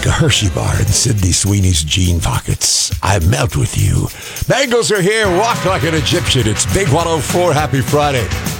a Hershey bar in Sydney Sweeney's jean pockets. I melt with you. Bengals are here. Walk like an Egyptian. It's Big 104. Happy Friday.